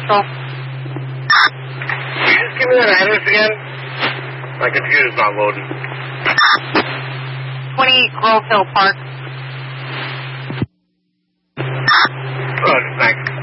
Crystal. Can you just give me that address again? My computer's not loading. 20 Grove Hill Park. Oh, thanks.